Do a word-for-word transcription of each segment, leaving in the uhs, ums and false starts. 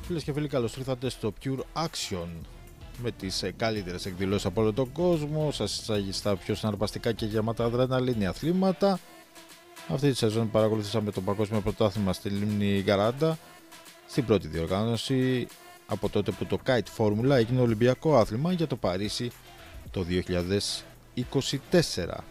Φίλες και φίλοι, καλώς ήρθατε στο Pure Action με τις καλύτερες εκδηλώσεις από όλο τον κόσμο. Σας εισάγει στα πιο συναρπαστικά και γεμάτα αδρεναλίνη αθλήματα. Αυτή τη σεζόν παρακολουθήσαμε το Παγκόσμιο Πρωτάθλημα στη Λίμνη Γκαράντα, στην πρώτη διοργάνωση από τότε που το Kite Formula έγινε Ολυμπιακό άθλημα για το Παρίσι το δύο χιλιάδες είκοσι τέσσερα.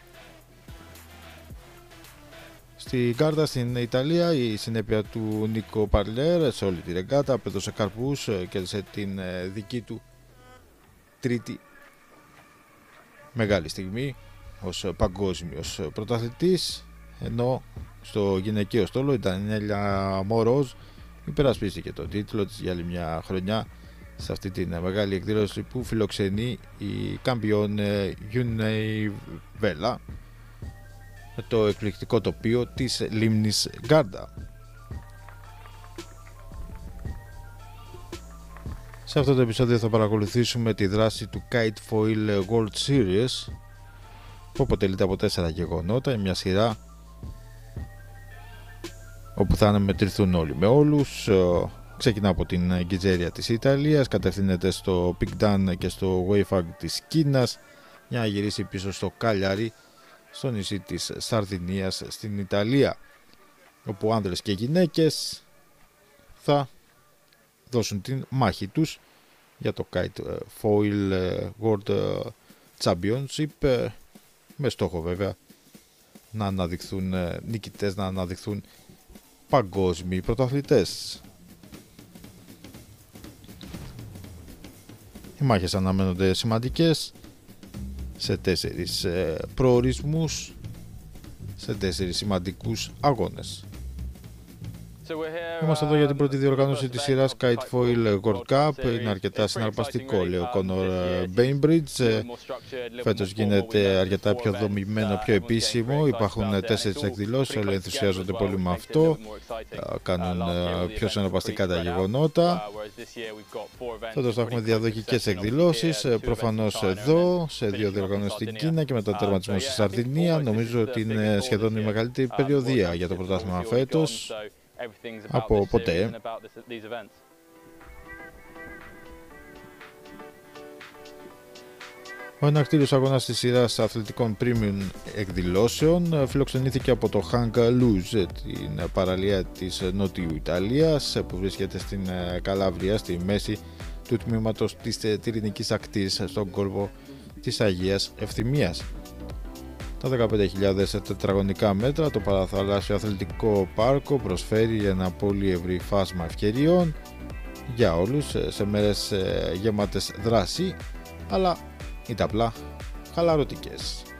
Στη Γκάρντα στην Ιταλία, η συνέπεια του Νίκο Παρλέρ σε όλη τη ρεγκάτα απέδωσε καρπούς και σε την δική του τρίτη μεγάλη στιγμή ως παγκόσμιος πρωταθλητής, ενώ στο γυναικείο στόλο η Ντανιέλα Μορόζ υπερασπίστηκε τον τίτλο της για άλλη μια χρονιά σε αυτή τη μεγάλη εκδήλωση που φιλοξενεί η Καμπιόν Γιουνέιβέλα με το εκπληκτικό τοπίο της λίμνης Γκάρντα. Σε αυτό το επεισόδιο θα παρακολουθήσουμε τη δράση του Kite Foil World Series, που αποτελείται από τέσσερα γεγονότα, μια σειρά όπου θα αναμετρηθούν όλοι με όλους. Ξεκινά από την Γκιτζέρια της Ιταλίας, κατευθύνεται στο Big Dan και στο Wayfag της Κίνας για να γυρίσει πίσω στο Κάλιαρι, στο νησί της Σαρδινίας στην Ιταλία, όπου άνδρες και γυναίκες θα δώσουν την μάχη τους για το Kite Foil World Championship, με στόχο βέβαια να αναδειχθούν νικητές, να αναδειχθούν παγκόσμιοι πρωταθλητές. Οι μάχες αναμένονται σημαντικές σε τέσσερις προορισμούς, σε τέσσερις σημαντικούς αγώνες. Είμαστε εδώ για την πρώτη διοργάνωση της σειράς Kite Foil World Cup. Είναι αρκετά συναρπαστικό, λέει ο Κόνορ Bainbridge. Φέτος γίνεται αρκετά πιο δομημένο, πιο επίσημο. Υπάρχουν τέσσερις εκδηλώσεις, όλοι ενθουσιάζονται πολύ με αυτό. Κάνουν πιο συναρπαστικά τα γεγονότα. Φέτος θα έχουμε διαδοχικές εκδηλώσεις, προφανώς εδώ, σε δύο διοργανώσεις στην Κίνα και μετά τερματισμό στη Σαρδινία. Νομίζω ότι είναι σχεδόν η μεγαλύτερη περιοδία για το πρωτάθλημα φέτος από ποτέ. Ο ενακτήριος αγώνας της σειράς αθλητικών premium εκδηλώσεων φιλοξενήθηκε από το Hang-Luz, την παραλία της Νότιου Ιταλίας, που βρίσκεται στην Καλάβρια, στη μέση του τμήματος της Τυρινικής ακτής, στον κόλπο της Αγίας Ευθυμίας. Τα δεκαπέντε χιλιάδες τετραγωνικά μέτρα, το παραθαλάσσιο αθλητικό πάρκο προσφέρει ένα πολύ ευρύ φάσμα ευκαιριών για όλους σε μέρες γεμάτες δράση, αλλά είτε απλά χαλαρωτικές.